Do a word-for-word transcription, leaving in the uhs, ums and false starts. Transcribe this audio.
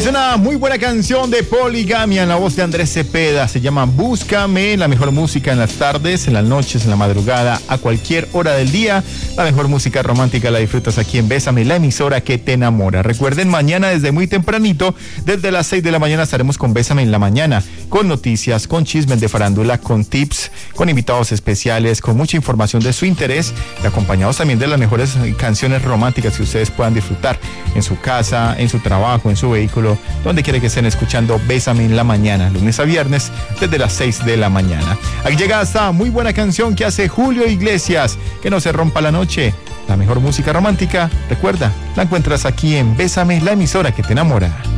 una muy buena canción de Poligamia en la voz de Andrés Cepeda. Se llama Búscame, la mejor música en las tardes, en las noches, en la madrugada, a cualquier hora del día. La mejor música romántica la disfrutas aquí en Bésame, la emisora que te enamora. Recuerden, mañana desde muy tempranito, desde las seis de la mañana estaremos con Bésame en la mañana, con noticias, con chismes de farándula, con tips, con invitados especiales, con mucha información de su interés y acompañados también de las mejores canciones románticas que ustedes puedan disfrutar en su casa, en su trabajo, en su vehículo, donde quiera que estén escuchando Bésame en la mañana, lunes a viernes, desde las seis de la mañana. Aquí llega esta muy buena canción que hace Julio Iglesias, Que no se rompa la noche. La mejor música romántica, recuerda, la encuentras aquí en Bésame, la emisora que te enamora.